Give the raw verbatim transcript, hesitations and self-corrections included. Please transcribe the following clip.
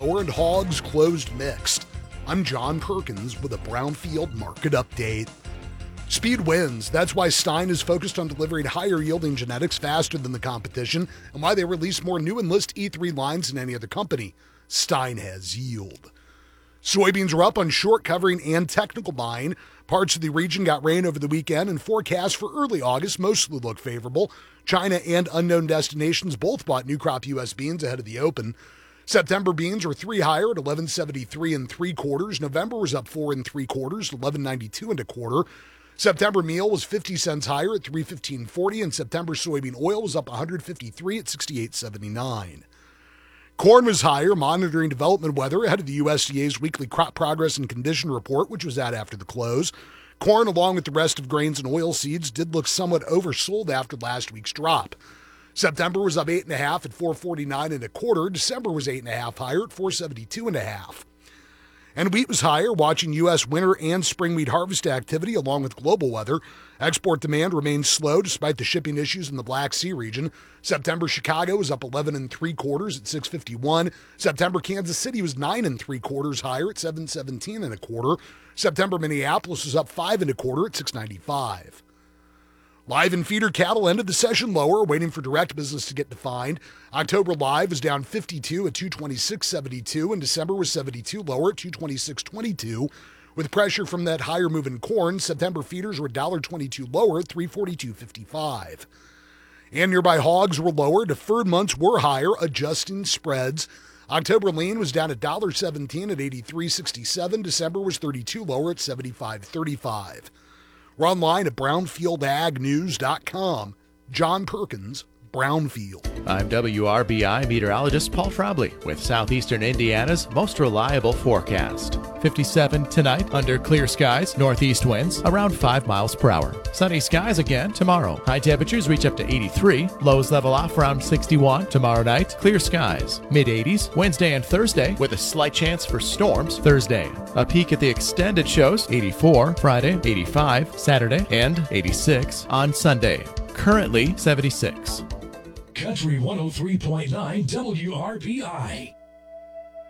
lower and hogs closed mixed. I'm John Perkins with a Brownfield market update. Speed wins. That's why Stine is focused on delivering higher yielding genetics faster than the competition and why they release more new Enlist E three lines than any other company. Stine has yield. Soybeans are up on short covering and technical buying. Parts of the region got rain over the weekend, and forecasts for early August mostly look favorable. China and unknown destinations both bought new crop U S beans ahead of the open. September beans were three higher at eleven seventy-three and three quarters. November was up four and three quarters, eleven ninety-two and a quarter. September meal was fifty cents higher at three fifteen forty, and September soybean oil was up one hundred fifty-three at sixty-eight seventy-nine. Corn was higher, monitoring development weather ahead of the U S D A's weekly crop progress and condition report, which was out after the close. Corn, along with the rest of grains and oilseeds, did look somewhat oversold after last week's drop. September was up eight and a half at four forty-nine and a quarter. December was eight and a half higher at four seventy-two and a half. And wheat was higher, watching U S winter and spring wheat harvest activity along with global weather. Export demand remains slow despite the shipping issues in the Black Sea region. September Chicago was up eleven and three quarters at six fifty-one. September Kansas City was nine and three quarters higher at seven seventeen and a quarter. September Minneapolis was up five and a quarter at six ninety-five. Live and feeder cattle ended the session lower, waiting for direct business to get defined. October live was down fifty-two at two twenty-six seventy-two, and December was seventy-two lower at two twenty-six twenty-two. With pressure from that higher move in corn, September feeders were one twenty-two lower at three forty-two fifty-five. And nearby hogs were lower. Deferred months were higher, adjusting spreads. October lean was down at seventeen at eighty-three sixty-seven. December was thirty-two lower at seventy-five thirty-five. We're online at brownfield ag news dot com. John Perkins, Brownfield. I'm W R B I meteorologist Paul Trombley with Southeastern Indiana's most reliable forecast. fifty-seven tonight under clear skies, northeast winds around five miles per hour. Sunny skies again tomorrow. High temperatures reach up to eighty-three. Lows level off around sixty-one. Tomorrow night, clear skies. mid eighties Wednesday and Thursday with a slight chance for storms Thursday. A peek at the extended shows, eighty-four Friday, eighty-five Saturday, and eighty-six on Sunday. Currently seventy-six. Country one oh three point nine W R B I.